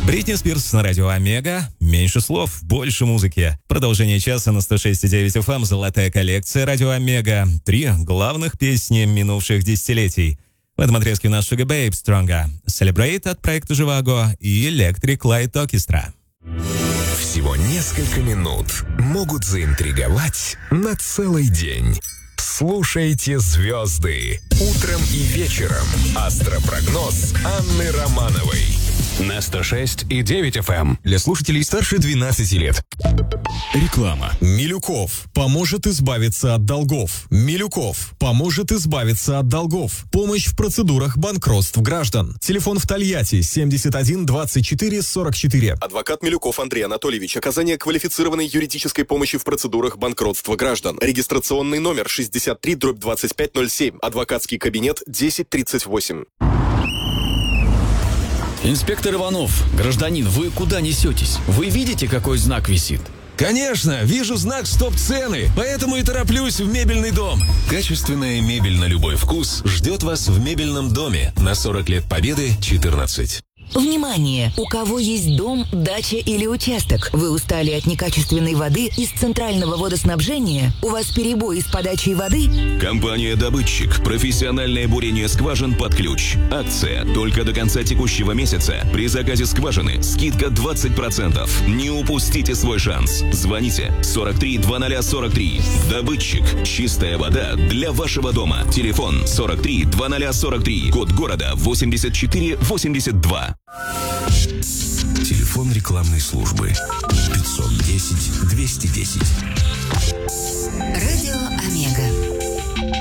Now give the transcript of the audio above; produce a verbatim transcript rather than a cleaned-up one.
Бритни Спирс на радио Омега. Меньше слов, больше музыки. Продолжение часа на сто шесть и девять эф эм. Золотая коллекция радио Омега. Три главных песни минувших десятилетий. В этом отрезке у нас Sugar Babe Stronger, Celebrate от проекта Живаго и Electric Light Orchestra. Всего несколько минут могут заинтриговать на целый день. Слушайте звезды утром и вечером. Астропрогноз Анны Романовой на сто шесть и девять эф эм. Для слушателей старше двенадцати лет. Реклама. Милюков поможет избавиться от долгов. Милюков поможет избавиться от долгов. Помощь в процедурах банкротств граждан. Телефон в Тольятти семьдесят один двадцать четыре сорок четыре. Адвокат Милюков Андрей Анатольевич. Оказание квалифицированной юридической помощи в процедурах банкротства граждан. Регистрационный номер шестьдесят три дробь двадцать пять ноль семь. Адвокатский кабинет десять тридцать восемь. Инспектор Иванов, гражданин, вы куда несетесь? Вы видите, какой знак висит? Конечно, вижу знак «Стоп-цены», поэтому и тороплюсь в мебельный дом. Качественная мебель на любой вкус ждет вас в мебельном доме на сорок лет Победы, четырнадцать. Внимание! У кого есть дом, дача или участок? Вы устали от некачественной воды из центрального водоснабжения? У вас перебои с подачей воды? Компания «Добытчик». Профессиональное бурение скважин под ключ. Акция только до конца текущего месяца. При заказе скважины скидка двадцать процентов. Не упустите свой шанс. Звоните сорок три двадцать сорок три. «Добытчик». Чистая вода для вашего дома. Телефон сорок три двадцать сорок три. Код города восемьдесят четыре восемьдесят два. Телефон рекламной службы пятьсот десять двести десять. Радио Омега.